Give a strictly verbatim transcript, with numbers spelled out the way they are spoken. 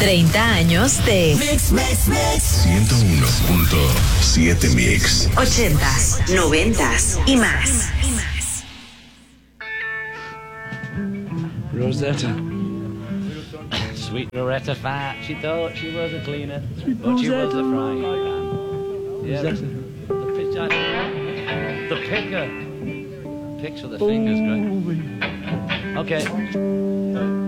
treinta años de Mix, Mix, Mix. ciento uno punto siete Mix. ochentas, noventas y más. Rosetta. Sweet Loretta Fat. She thought she was a cleaner, Sweet but Rosetta. She was a frying pan. Yeah, the, the, pitch, the picker. Picks with the fingers, great. Okay.